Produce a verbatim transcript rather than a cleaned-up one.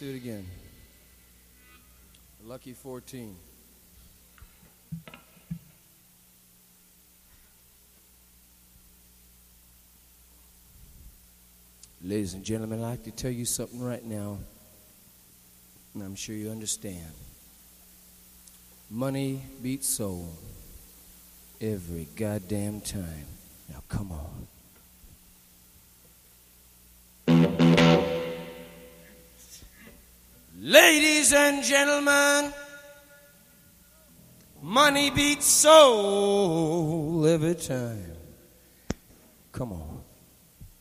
do it again. Lucky fourteen. Ladies and gentlemen, I'd like to tell you something right now, and I'm sure you understand. Money beats soul every goddamn time. Now come on. Ladies and gentlemen, money beats soul every time. Come on.